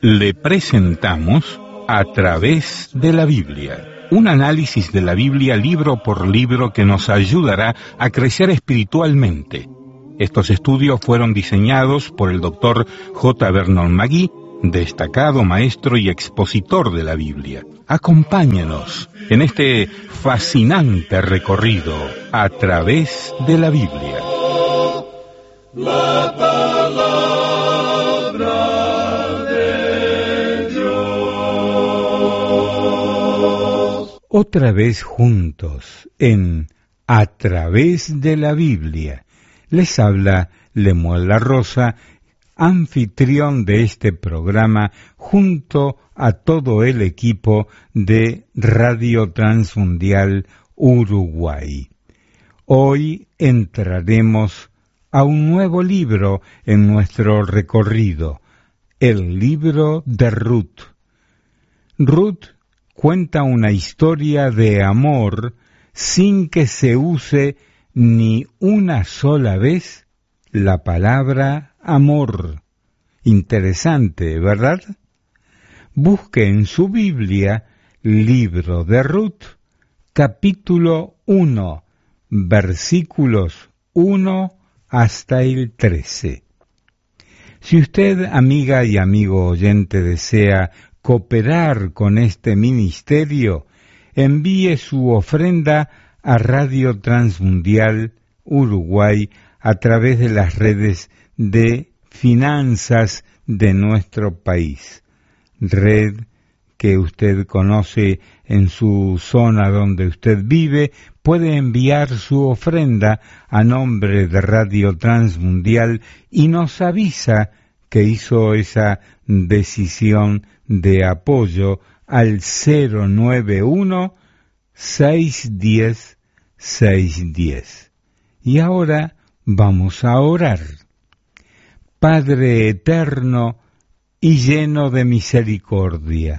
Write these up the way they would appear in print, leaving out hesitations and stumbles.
Le presentamos A través de la Biblia, un análisis de la Biblia libro por libro que nos ayudará a crecer espiritualmente. Estos estudios fueron diseñados por el Dr. J. Vernon McGee, destacado maestro y expositor de la Biblia. Acompáñenos en este fascinante recorrido a través de la Biblia. La palabra de Dios. Otra vez juntos en A través de la Biblia. Les habla Lemuel La Rosa, anfitrión de este programa, junto a todo el equipo de Radio Transmundial Uruguay. Hoy entraremos a un nuevo libro en nuestro recorrido, el libro de Ruth. Ruth cuenta una historia de amor sin que se use ni una sola vez la palabra amor. Interesante, ¿verdad? Busque en su Biblia, libro de Ruth, capítulo 1, versículos 1 hasta el 13. Si usted, amiga y amigo oyente, desea cooperar con este ministerio, envíe su ofrenda a Radio Transmundial Uruguay a través de las redes de finanzas de nuestro país, red que usted conoce en su zona donde usted vive. Puede enviar su ofrenda a nombre de Radio Transmundial y nos avisa que hizo esa decisión de apoyo al 091-610-610. Y ahora vamos a orar. Padre eterno y lleno de misericordia,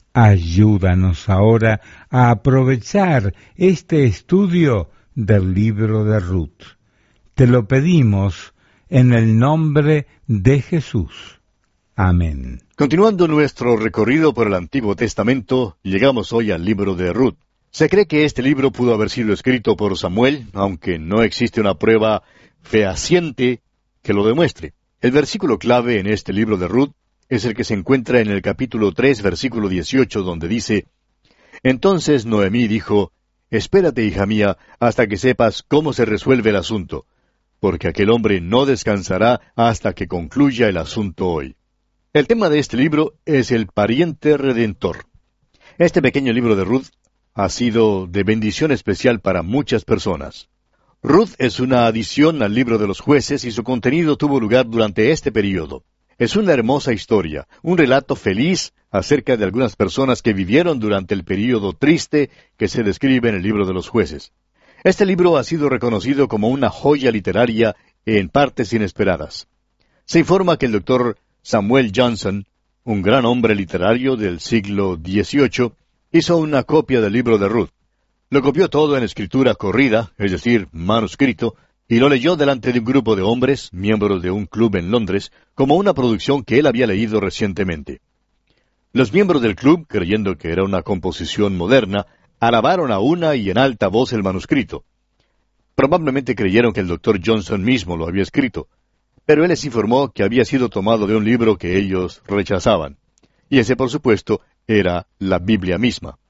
ayúdanos ahora a aprovechar este estudio del libro de Ruth. Te lo pedimos en el nombre de Jesús. Amén. Continuando nuestro recorrido por el Antiguo Testamento, llegamos hoy al libro de Ruth. Se cree que este libro pudo haber sido escrito por Samuel, aunque no existe una prueba fehaciente que lo demuestre. El versículo clave en este libro de Ruth es el que se encuentra en el capítulo 3, versículo 18, donde dice: Entonces Noemí dijo: Espérate, hija mía, hasta que sepas cómo se resuelve el asunto, porque aquel hombre no descansará hasta que concluya el asunto hoy. El tema de este libro es el pariente redentor. Este pequeño libro de Ruth ha sido de bendición especial para muchas personas. Ruth es una adición al libro de los jueces y su contenido tuvo lugar durante este período. Es una hermosa historia, un relato feliz acerca de algunas personas que vivieron durante el período triste que se describe en el libro de los jueces. Este libro ha sido reconocido como una joya literaria en partes inesperadas. Se informa que el doctor Samuel Johnson, un gran hombre literario del siglo XVIII, hizo una copia del libro de Ruth. Lo copió todo en escritura corrida, es decir, manuscrito, y lo leyó delante de un grupo de hombres, miembros de un club en Londres, como una producción que él había leído recientemente. Los miembros del club, creyendo que era una composición moderna, alabaron a una y en alta voz el manuscrito. Probablemente creyeron que el Dr. Johnson mismo lo había escrito, pero él les informó que había sido tomado de un libro que ellos rechazaban. Y ese, por supuesto, era la Biblia misma.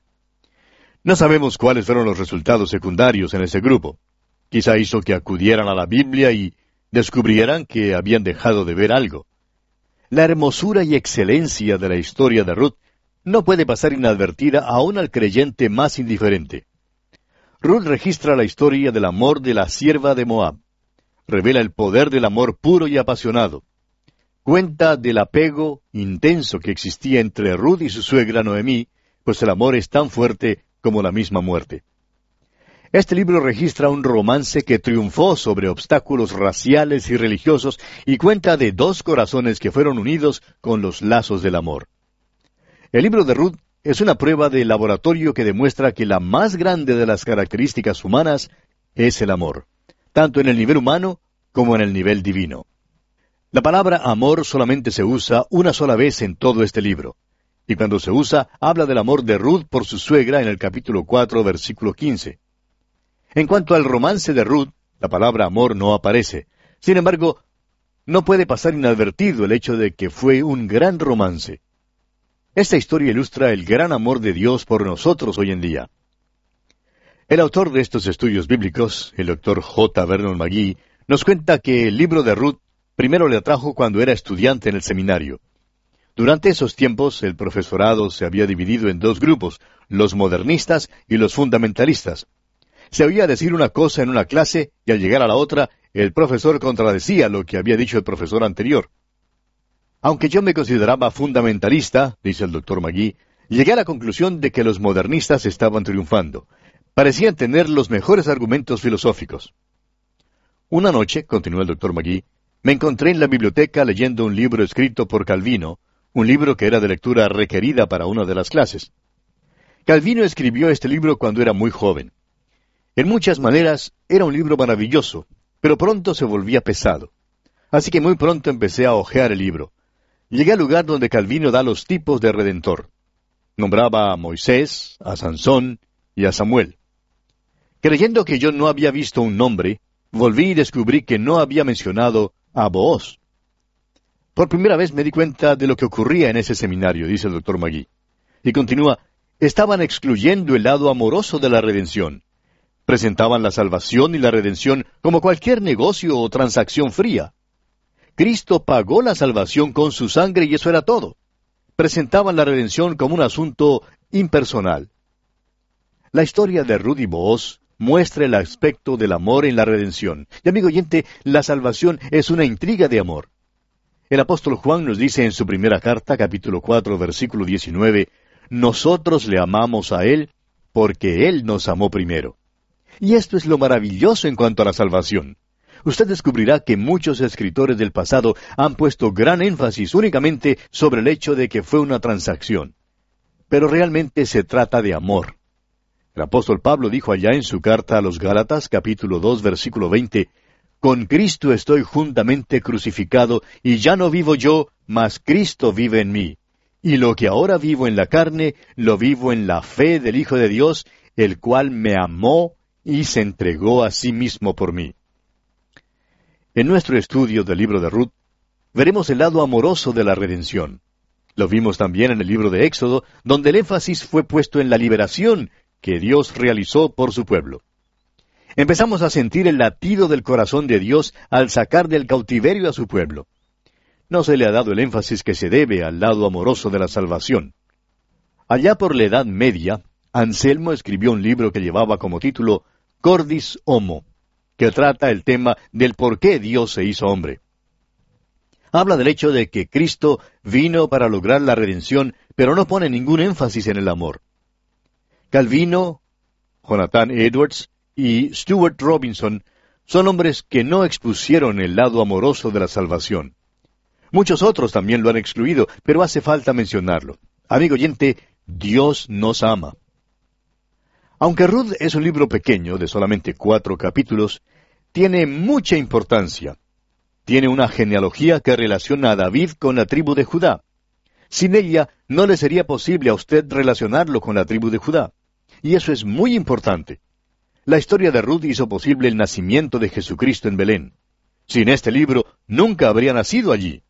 No sabemos cuáles fueron los resultados secundarios en ese grupo. Quizá hizo que acudieran a la Biblia y descubrieran que habían dejado de ver algo. La hermosura y excelencia de la historia de Ruth no puede pasar inadvertida aún al creyente más indiferente. Ruth registra la historia del amor de la sierva de Moab. Revela el poder del amor puro y apasionado. Cuenta del apego intenso que existía entre Ruth y su suegra Noemí, pues el amor es tan fuerte como la misma muerte. Este libro registra un romance que triunfó sobre obstáculos raciales y religiosos y cuenta de dos corazones que fueron unidos con los lazos del amor. El libro de Ruth es una prueba de laboratorio que demuestra que la más grande de las características humanas es el amor, tanto en el nivel humano como en el nivel divino. La palabra amor solamente se usa una sola vez en todo este libro. Y cuando se usa, habla del amor de Ruth por su suegra en el capítulo 4, versículo 15. En cuanto al romance de Ruth, la palabra amor no aparece. Sin embargo, no puede pasar inadvertido el hecho de que fue un gran romance. Esta historia ilustra el gran amor de Dios por nosotros hoy en día. El autor de estos estudios bíblicos, el Dr. J. Vernon McGee, nos cuenta que el libro de Ruth primero le atrajo cuando era estudiante en el seminario. Durante esos tiempos, el profesorado se había dividido en dos grupos, los modernistas y los fundamentalistas. Se oía decir una cosa en una clase y al llegar a la otra, el profesor contradecía lo que había dicho el profesor anterior. Aunque yo me consideraba fundamentalista, dice el Dr. McGee, llegué a la conclusión de que los modernistas estaban triunfando. Parecían tener los mejores argumentos filosóficos. Una noche, continuó el Dr. McGee, me encontré en la biblioteca leyendo un libro escrito por Calvino, un libro que era de lectura requerida para una de las clases. Calvino escribió este libro cuando era muy joven. En muchas maneras era un libro maravilloso, pero pronto se volvía pesado. Así que muy pronto empecé a hojear el libro. Llegué al lugar donde Calvino da los tipos de Redentor. Nombraba a Moisés, a Sansón y a Samuel. Creyendo que yo no había visto un nombre, volví y descubrí que no había mencionado a Booz. Por primera vez me di cuenta de lo que ocurría en ese seminario, dice el Dr. McGee. Y continúa, estaban excluyendo el lado amoroso de la redención. Presentaban la salvación y la redención como cualquier negocio o transacción fría. Cristo pagó la salvación con su sangre y eso era todo. Presentaban la redención como un asunto impersonal. La historia de Ruth y Booz muestra el aspecto del amor en la redención. Y amigo oyente, la salvación es una intriga de amor. El apóstol Juan nos dice en su primera carta, capítulo 4, versículo 19, nosotros le amamos a Él porque Él nos amó primero. Y esto es lo maravilloso en cuanto a la salvación. Usted descubrirá que muchos escritores del pasado han puesto gran énfasis únicamente sobre el hecho de que fue una transacción. Pero realmente se trata de amor. El apóstol Pablo dijo allá en su carta a los Gálatas, capítulo 2, versículo 20, con Cristo estoy juntamente crucificado, y ya no vivo yo, mas Cristo vive en mí. Y lo que ahora vivo en la carne, lo vivo en la fe del Hijo de Dios, el cual me amó y se entregó a sí mismo por mí. En nuestro estudio del libro de Ruth, veremos el lado amoroso de la redención. Lo vimos también en el libro de Éxodo, donde el énfasis fue puesto en la liberación que Dios realizó por su pueblo. Empezamos a sentir el latido del corazón de Dios al sacar del cautiverio a su pueblo. No se le ha dado el énfasis que se debe al lado amoroso de la salvación. Allá por la Edad Media, Anselmo escribió un libro que llevaba como título Cordis Homo, que trata el tema del por qué Dios se hizo hombre. Habla del hecho de que Cristo vino para lograr la redención, pero no pone ningún énfasis en el amor. Calvino, Jonathan Edwards y Stuart Robinson son hombres que no expusieron el lado amoroso de la salvación. Muchos otros también lo han excluido, pero hace falta mencionarlo. Amigo oyente, Dios nos ama. Aunque Ruth es un libro pequeño, de solamente 4 capítulos, tiene mucha importancia. Tiene una genealogía que relaciona a David con la tribu de Judá. Sin ella, no le sería posible a usted relacionarlo con la tribu de Judá. Y eso es muy importante. La historia de Ruth hizo posible el nacimiento de Jesucristo en Belén. Sin este libro, nunca habría nacido allí.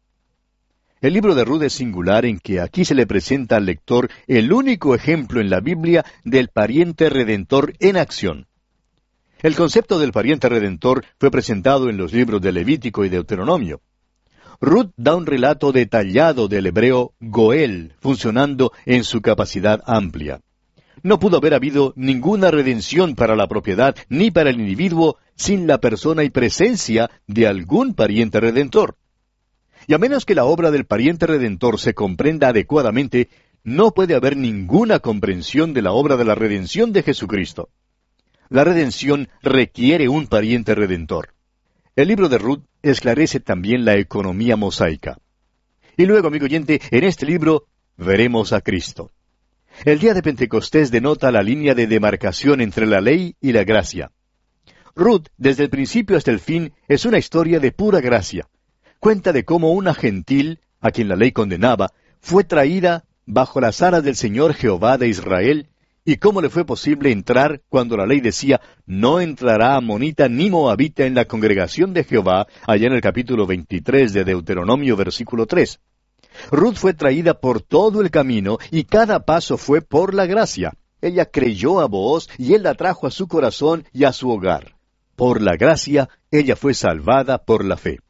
El libro de Ruth es singular en que aquí se le presenta al lector el único ejemplo en la Biblia del pariente redentor en acción. El concepto del pariente redentor fue presentado en los libros de Levítico y Deuteronomio. Ruth da un relato detallado del hebreo Goel, funcionando en su capacidad amplia. No pudo haber habido ninguna redención para la propiedad ni para el individuo sin la persona y presencia de algún pariente redentor. Y a menos que la obra del pariente redentor se comprenda adecuadamente, no puede haber ninguna comprensión de la obra de la redención de Jesucristo. La redención requiere un pariente redentor. El libro de Ruth esclarece también la economía mosaica. Y luego, amigo oyente, en este libro veremos a Cristo. El día de Pentecostés denota la línea de demarcación entre la ley y la gracia. Ruth, desde el principio hasta el fin, es una historia de pura gracia. cuenta de cómo una gentil, a quien la ley condenaba, fue traída bajo las aras del Señor Jehová de Israel, y cómo le fue posible entrar cuando la ley decía, no entrará amonita ni moabita en la congregación de Jehová, allá en el capítulo 23 de Deuteronomio, versículo 3. Ruth fue traída por todo el camino, y cada paso fue por la gracia. Ella creyó a Booz, y él la trajo a su corazón y a su hogar. Por la gracia, ella fue salvada por la fe.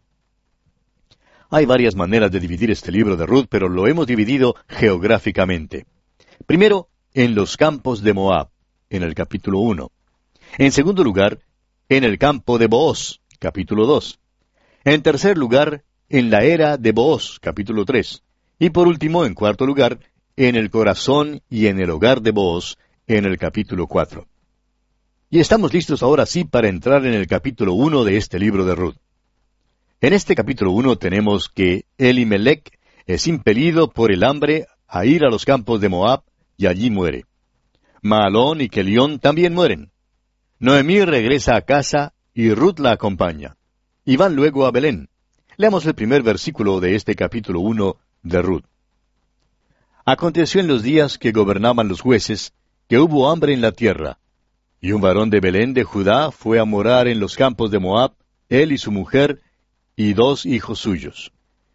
Hay varias maneras de dividir este libro de Ruth, pero lo hemos dividido geográficamente. Primero, en los campos de Moab, en el capítulo 1. En segundo lugar, en el campo de Booz, capítulo 2. En tercer lugar, en la era de Booz, capítulo 3. Y por último, en cuarto lugar, en el corazón y en el hogar de Booz, en el capítulo 4. Y estamos listos ahora sí para entrar en el capítulo 1 de este libro de Ruth. En este capítulo 1 tenemos que Elimelech es impelido por el hambre a ir a los campos de Moab, y allí muere. Mahalón y Kelión también mueren. Noemí regresa a casa y Ruth la acompaña. Y van luego a Belén. Leamos el primer versículo de este capítulo 1 de Ruth. Aconteció en los días que gobernaban los jueces, que hubo hambre en la tierra. Y un varón de Belén de Judá fue a morar en los campos de Moab, él y su mujer, y 2 hijos suyos.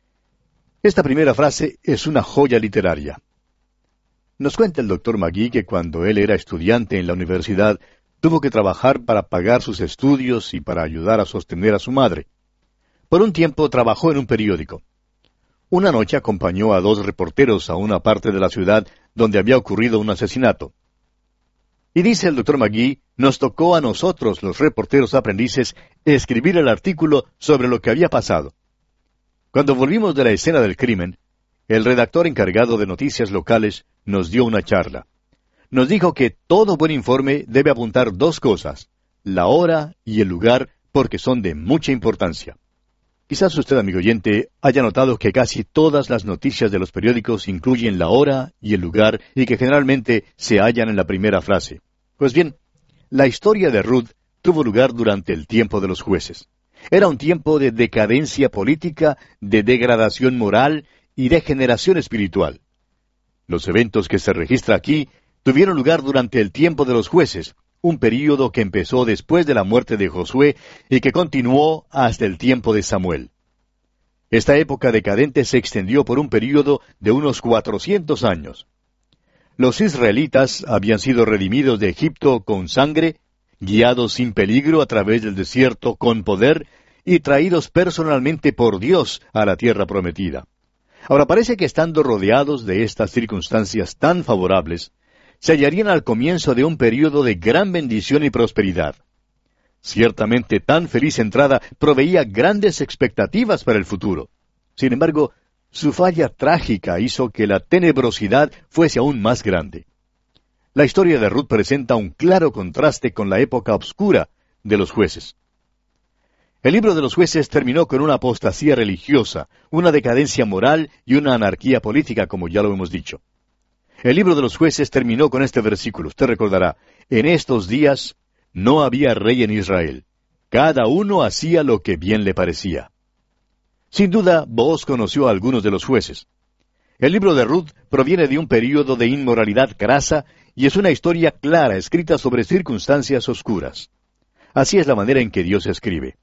Esta primera frase es una joya literaria. Nos cuenta el Dr. Magee que cuando él era estudiante en la universidad, tuvo que trabajar para pagar sus estudios y para ayudar a sostener a su madre. Por un tiempo trabajó en un periódico. Una noche acompañó a 2 reporteros a una parte de la ciudad donde había ocurrido un asesinato. Y dice el Dr. Magee, nos tocó a nosotros, los reporteros aprendices, escribir el artículo sobre lo que había pasado. Cuando volvimos de la escena del crimen, el redactor encargado de noticias locales nos dio una charla. Nos dijo que todo buen informe debe apuntar 2 cosas, la hora y el lugar, porque son de mucha importancia. Quizás usted, amigo oyente, haya notado que casi todas las noticias de los periódicos incluyen la hora y el lugar y que generalmente se hallan en la primera frase. Pues bien, la historia de Ruth tuvo lugar durante el tiempo de los jueces. Era un tiempo de decadencia política, de degradación moral y de degeneración espiritual. Los eventos que se registra aquí tuvieron lugar durante el tiempo de los jueces, un período que empezó después de la muerte de Josué y que continuó hasta el tiempo de Samuel. Esta época decadente se extendió por un período de unos 400 años. Los israelitas habían sido redimidos de Egipto con sangre, guiados sin peligro a través del desierto con poder y traídos personalmente por Dios a la tierra prometida. Ahora parece que estando rodeados de estas circunstancias tan favorables, se hallarían al comienzo de un período de gran bendición y prosperidad. Ciertamente tan feliz entrada proveía grandes expectativas para el futuro. Sin embargo, su falla trágica hizo que la tenebrosidad fuese aún más grande. La historia de Ruth presenta un claro contraste con la época oscura de los jueces. El libro de los jueces terminó con una apostasía religiosa, una decadencia moral y una anarquía política, como ya lo hemos dicho. El libro de los jueces terminó con este versículo. Usted recordará, en estos días no había rey en Israel. Cada uno hacía lo que bien le parecía. Sin duda, Booz conoció a algunos de los jueces. El libro de Ruth proviene de un período de inmoralidad grasa y es una historia clara escrita sobre circunstancias oscuras. Así es la manera en que Dios escribe.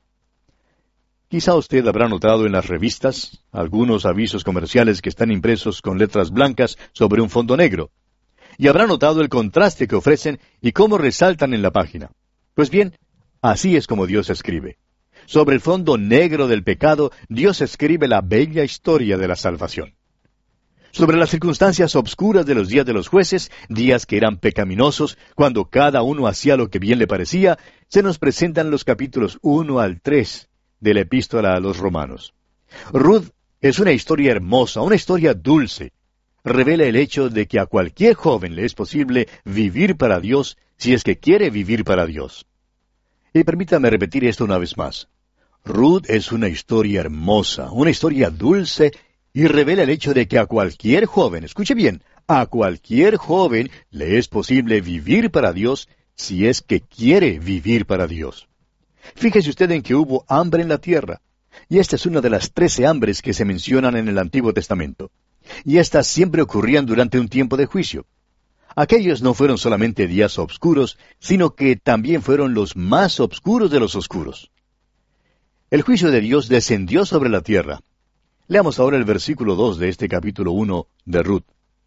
Quizá usted habrá notado en las revistas algunos avisos comerciales que están impresos con letras blancas sobre un fondo negro. Y habrá notado el contraste que ofrecen y cómo resaltan en la página. Pues bien, así es como Dios escribe. Sobre el fondo negro del pecado, Dios escribe la bella historia de la salvación. Sobre las circunstancias obscuras de los días de los jueces, días que eran pecaminosos, cuando cada uno hacía lo que bien le parecía, se nos presentan los capítulos 1 al 3 de la epístola a los Romanos. Ruth es una historia hermosa, una historia dulce. Revela el hecho de que a cualquier joven le es posible vivir para Dios si es que quiere vivir para Dios. Y permítame repetir esto una vez más. Ruth es una historia hermosa, una historia dulce, y revela el hecho de que a cualquier joven, escuche bien, a cualquier joven le es posible vivir para Dios si es que quiere vivir para Dios. Fíjese usted en que hubo hambre en la tierra. Y esta es una de las 13 hambres que se mencionan en el Antiguo Testamento. Y estas siempre ocurrían durante un tiempo de juicio. Aquellos no fueron solamente días oscuros, sino que también fueron los más oscuros de los oscuros. El juicio de Dios descendió sobre la tierra. Leamos ahora el versículo 2 de este capítulo 1 de Ruth.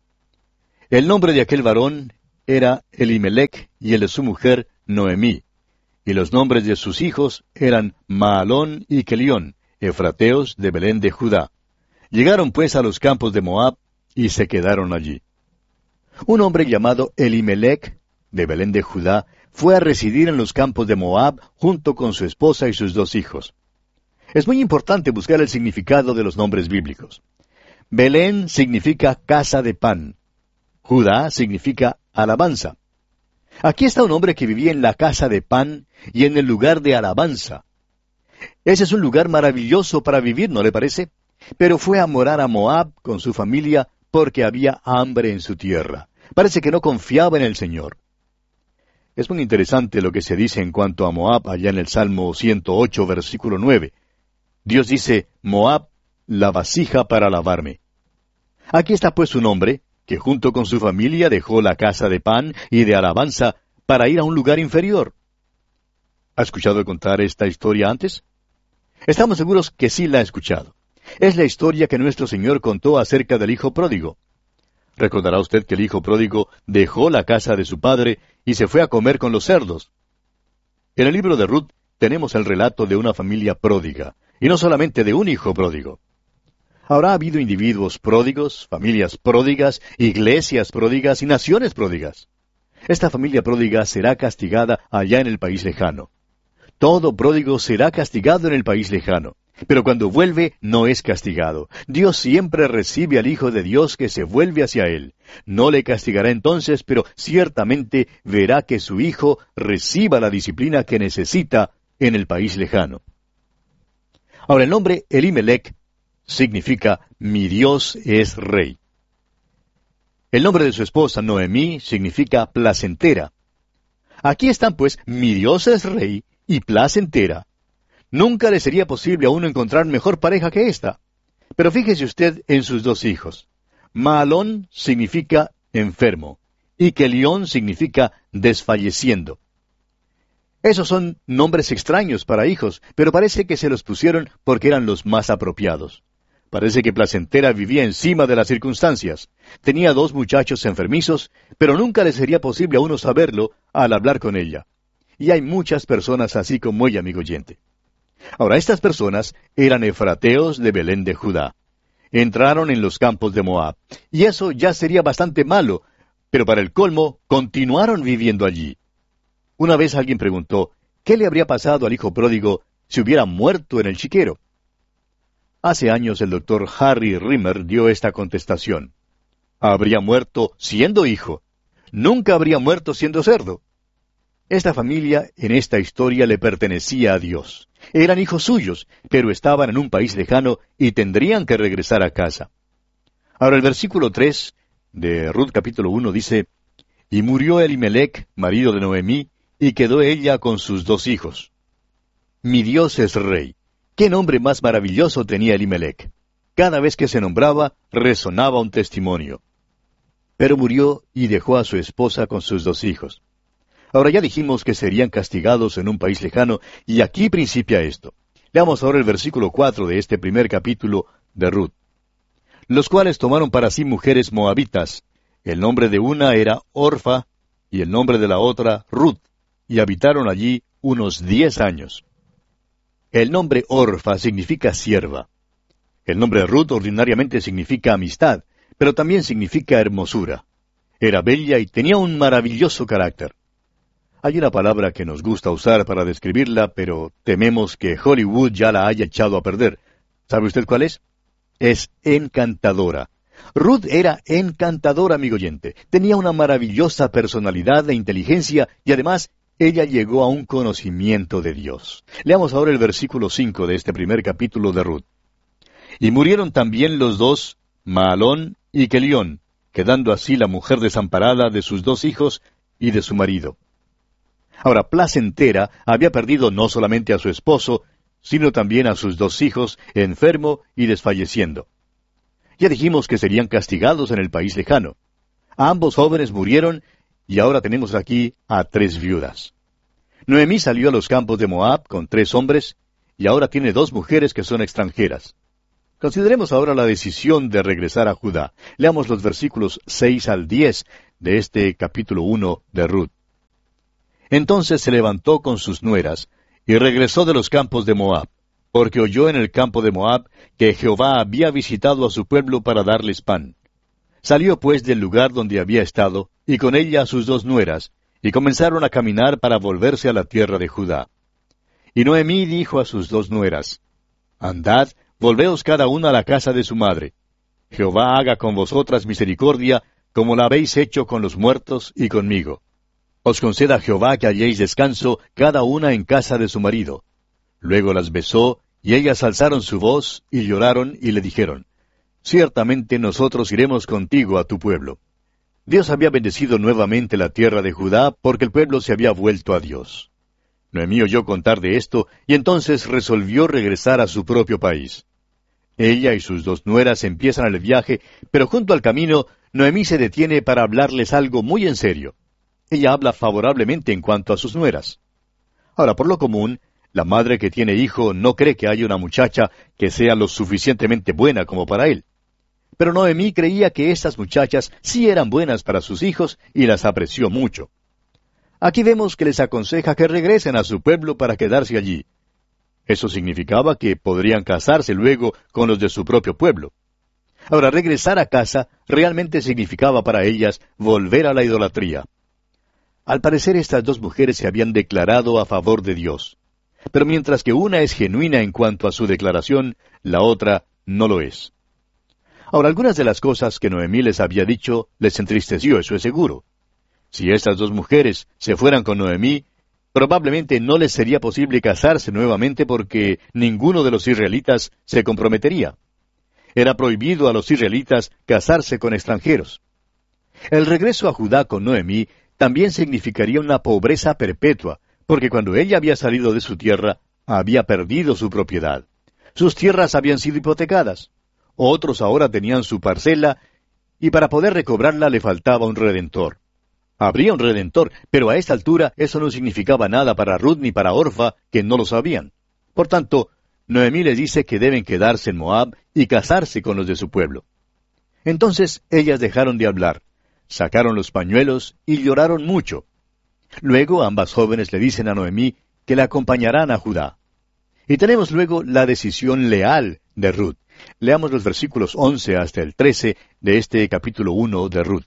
El nombre de aquel varón era Elimelech y el de su mujer Noemí. Y los nombres de sus hijos eran Maalón y Kelión, efrateos de Belén de Judá. Llegaron pues a los campos de Moab y se quedaron allí. Un hombre llamado Elimelech, de Belén de Judá, fue a residir en los campos de Moab junto con su esposa y sus 2 hijos. Es muy importante buscar el significado de los nombres bíblicos. Belén significa casa de pan. Judá significa alabanza. Aquí está un hombre que vivía en la casa de pan y en el lugar de alabanza. Ese es un lugar maravilloso para vivir, ¿no le parece? Pero fue a morar a Moab con su familia porque había hambre en su tierra. Parece que no confiaba en el Señor. Es muy interesante lo que se dice en cuanto a Moab allá en el Salmo 108, versículo 9. Dios dice, Moab, la vasija para lavarme. Aquí está pues un hombre que junto con su familia dejó la casa de pan y de alabanza para ir a un lugar inferior. ¿Ha escuchado contar esta historia antes? Estamos seguros que sí la ha escuchado. Es la historia que nuestro Señor contó acerca del hijo pródigo. Recordará usted que el hijo pródigo dejó la casa de su padre y se fue a comer con los cerdos. En el libro de Ruth tenemos el relato de una familia pródiga, y no solamente de un hijo pródigo. Habrá habido individuos pródigos, familias pródigas, iglesias pródigas y naciones pródigas. Esta familia pródiga será castigada allá en el país lejano. Todo pródigo será castigado en el país lejano. Pero cuando vuelve, no es castigado. Dios siempre recibe al Hijo de Dios que se vuelve hacia Él. No le castigará entonces, pero ciertamente verá que su Hijo reciba la disciplina que necesita en el país lejano. Ahora, el nombre Elimelech significa mi Dios es rey. El nombre de su esposa Noemí significa placentera. Aquí están pues mi Dios es rey y placentera. Nunca le sería posible a uno encontrar mejor pareja que esta. Pero fíjese usted en sus 2 hijos. Maalón significa enfermo y Kelión significa desfalleciendo. Esos son nombres extraños para hijos, pero parece que se los pusieron porque eran los más apropiados. Parece que Placentera vivía encima de las circunstancias. Tenía 2 muchachos enfermizos, pero nunca le sería posible a uno saberlo al hablar con ella. Y hay muchas personas así como ella, amigo oyente. Ahora, estas personas eran efrateos de Belén de Judá. Entraron en los campos de Moab, y eso ya sería bastante malo, pero para el colmo, continuaron viviendo allí. Una vez alguien preguntó, ¿qué le habría pasado al hijo pródigo si hubiera muerto en el chiquero? Hace años el doctor Harry Rimmer dio esta contestación. Habría muerto siendo hijo. Nunca habría muerto siendo cerdo. Esta familia en esta historia le pertenecía a Dios. Eran hijos suyos, pero estaban en un país lejano y tendrían que regresar a casa. Ahora el versículo 3 de Ruth capítulo 1 dice, y murió Elimelech, marido de Noemí, y quedó ella con sus 2 hijos. Mi Dios es rey. ¿Qué nombre más maravilloso tenía Elimelech? Cada vez que se nombraba, resonaba un testimonio. Pero murió y dejó a su esposa con sus 2 hijos. Ahora ya dijimos que serían castigados en un país lejano, y aquí principia esto. Leamos ahora el versículo 4 de este primer capítulo de Ruth. Los cuales tomaron para sí mujeres moabitas. El nombre de una era Orfa, y el nombre de la otra Ruth, y habitaron allí unos 10 años. El nombre Orfa significa sierva. El nombre Ruth ordinariamente significa amistad, pero también significa hermosura. Era bella y tenía un maravilloso carácter. Hay una palabra que nos gusta usar para describirla, pero tememos que Hollywood ya la haya echado a perder. ¿Sabe usted cuál es? Es encantadora. Ruth era encantadora, amigo oyente. Tenía una maravillosa personalidad e inteligencia y además ella llegó a un conocimiento de Dios. Leamos ahora el versículo 5 de este primer capítulo de Ruth. Y murieron también los 2, Maalón y Kelión, quedando así la mujer desamparada de sus 2 hijos y de su marido. Ahora, Placentera había perdido no solamente a su esposo, sino también a sus 2 hijos, enfermo y desfalleciendo. Ya dijimos que serían castigados en el país lejano. Ambos jóvenes murieron, y ahora tenemos aquí a 3 viudas. Noemí salió a los campos de Moab con 3 hombres, y ahora tiene 2 mujeres que son extranjeras. Consideremos ahora la decisión de regresar a Judá. Leamos los versículos 6 al 10 de este capítulo 1 de Ruth. Entonces se levantó con sus nueras, y regresó de los campos de Moab, porque oyó en el campo de Moab que Jehová había visitado a su pueblo para darles pan. Salió pues del lugar donde había estado, y con ella a sus 2 nueras, y comenzaron a caminar para volverse a la tierra de Judá. Y Noemí dijo a sus 2 nueras, Andad, volveos cada una a la casa de su madre. Jehová haga con vosotras misericordia, como la habéis hecho con los muertos y conmigo. Os conceda Jehová que halléis descanso, cada una en casa de su marido. Luego las besó, y ellas alzaron su voz, y lloraron, y le dijeron, Ciertamente nosotros iremos contigo a tu pueblo. Dios había bendecido nuevamente la tierra de Judá, porque el pueblo se había vuelto a Dios. Noemí oyó contar de esto, y entonces resolvió regresar a su propio país. Ella y sus 2 nueras empiezan el viaje, pero junto al camino, Noemí se detiene para hablarles algo muy en serio. Ella habla favorablemente en cuanto a sus nueras. Ahora, por lo común, la madre que tiene hijo no cree que haya una muchacha que sea lo suficientemente buena como para él. Pero Noemí creía que estas muchachas sí eran buenas para sus hijos y las apreció mucho. Aquí vemos que les aconseja que regresen a su pueblo para quedarse allí. Eso significaba que podrían casarse luego con los de su propio pueblo. Ahora, regresar a casa realmente significaba para ellas volver a la idolatría. Al parecer estas 2 mujeres se habían declarado a favor de Dios. Pero mientras que una es genuina en cuanto a su declaración, la otra no lo es. Ahora, algunas de las cosas que Noemí les había dicho les entristeció, eso es seguro. Si estas 2 mujeres se fueran con Noemí, probablemente no les sería posible casarse nuevamente porque ninguno de los israelitas se comprometería. Era prohibido a los israelitas casarse con extranjeros. El regreso a Judá con Noemí también significaría una pobreza perpetua, porque cuando ella había salido de su tierra, había perdido su propiedad. Sus tierras habían sido hipotecadas. Otros ahora tenían su parcela, y para poder recobrarla le faltaba un redentor. Habría un redentor, pero a esta altura eso no significaba nada para Ruth ni para Orfa, que no lo sabían. Por tanto, Noemí les dice que deben quedarse en Moab y casarse con los de su pueblo. Entonces ellas dejaron de hablar, sacaron los pañuelos y lloraron mucho. Luego ambas jóvenes le dicen a Noemí que la acompañarán a Judá. Y tenemos luego la decisión leal de Ruth. Leamos los versículos 11 hasta el 13 de este capítulo 1 de Ruth.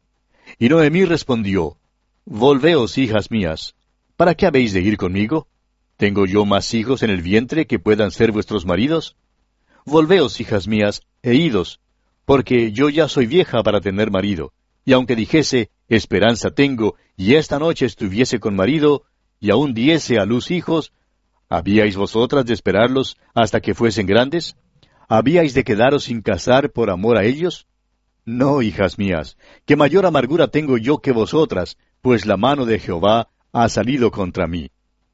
Y Noemí respondió, Volveos, hijas mías, ¿para qué habéis de ir conmigo? ¿Tengo yo más hijos en el vientre que puedan ser vuestros maridos? Volveos, hijas mías, e idos, porque yo ya soy vieja para tener marido, y aunque dijese, esperanza tengo, y esta noche estuviese con marido, y aún diese a luz hijos, ¿habíais vosotras de esperarlos hasta que fuesen grandes? ¿Habíais de quedaros sin casar por amor a ellos? No, hijas mías, que mayor amargura tengo yo que vosotras, pues la mano de Jehová ha salido contra mí.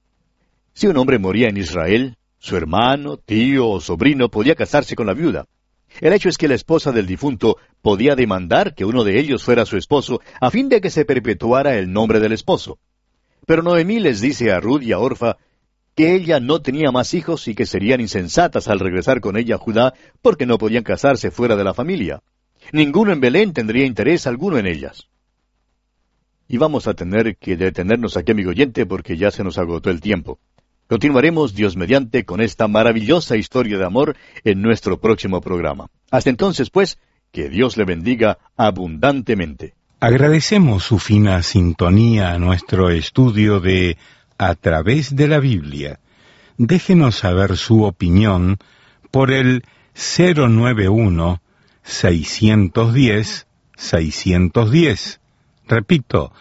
Si un hombre moría en Israel, su hermano, tío o sobrino podía casarse con la viuda. El hecho es que la esposa del difunto podía demandar que uno de ellos fuera su esposo, a fin de que se perpetuara el nombre del esposo. Pero Noemí les dice a Ruth y a Orfa que ella no tenía más hijos y que serían insensatas al regresar con ella a Judá, porque no podían casarse fuera de la familia. Ninguno en Belén tendría interés alguno en ellas. Y vamos a tener que detenernos aquí, amigo oyente, porque ya se nos agotó el tiempo. Continuaremos, Dios mediante, con esta maravillosa historia de amor en nuestro próximo programa. Hasta entonces, pues, que Dios le bendiga abundantemente. Agradecemos su fina sintonía a nuestro estudio de A través de la Biblia. Déjenos saber su opinión por el 091-610-610. Repito,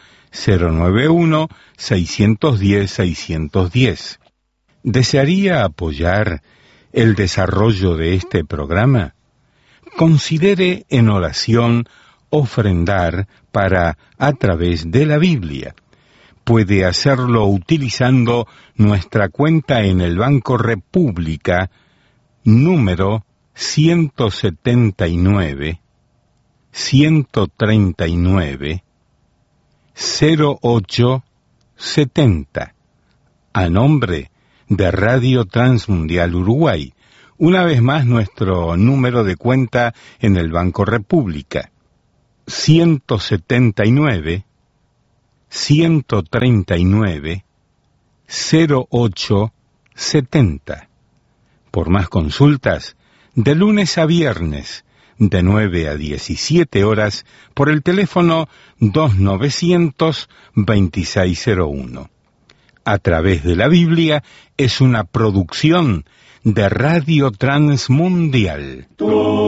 091-610-610. ¿Desearía apoyar el desarrollo de este programa? Considere en oración ofrendar para A través de la Biblia. puede hacerlo utilizando nuestra cuenta en el Banco República, número 179 139 0870, a nombre de Radio Transmundial Uruguay. Una vez más, nuestro número de cuenta en el Banco República, 179 139 0870. Por más consultas, de lunes a viernes, de 9 a 17 horas, por el teléfono 2900-2601. A través de la Biblia es una producción de Radio Transmundial.